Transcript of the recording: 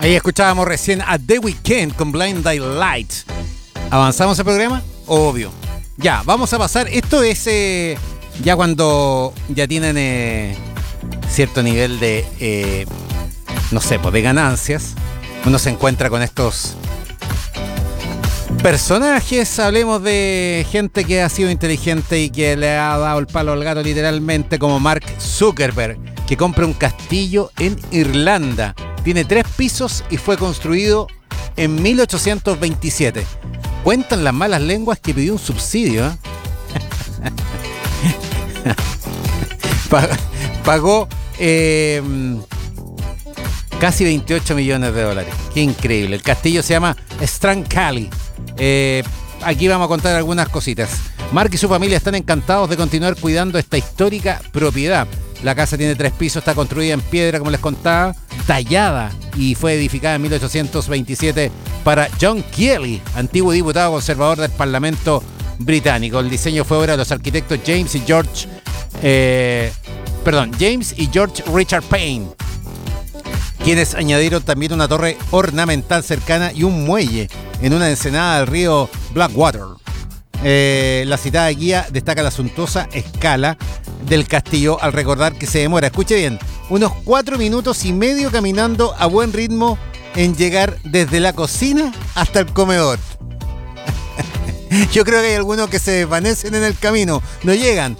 Ahí escuchábamos recién a The Weeknd con Blinding Lights. ¿Avanzamos el programa? Obvio. Ya, vamos a pasar. Esto es ya cuando ya tienen cierto nivel de, no sé, pues de ganancias. Uno se encuentra con estos personajes. Hablemos de gente que ha sido inteligente y que le ha dado el palo al gato literalmente, como Mark Zuckerberg, que compra un castillo en Irlanda. Tiene 3 pisos y fue construido en 1827. Cuentan las malas lenguas que pidió un subsidio. Pagó casi 28 millones de dólares. Qué increíble. El castillo se llama Strancali. Aquí vamos a contar algunas cositas. Mark y su familia están encantados de continuar cuidando esta histórica propiedad. La casa tiene 3 pisos, está construida en piedra, como les contaba, tallada, y fue edificada en 1827 para John Kelly, antiguo diputado conservador del Parlamento británico. El diseño fue obra de los arquitectos James y George Richard Payne, quienes añadieron también una torre ornamental cercana y un muelle en una ensenada del río Blackwater. La citada guía destaca la suntuosa escala del castillo al recordar que se demora, escuche bien, unos 4 minutos y medio caminando a buen ritmo en llegar desde la cocina hasta el comedor. Yo creo que hay algunos que se desvanecen en el camino, no llegan.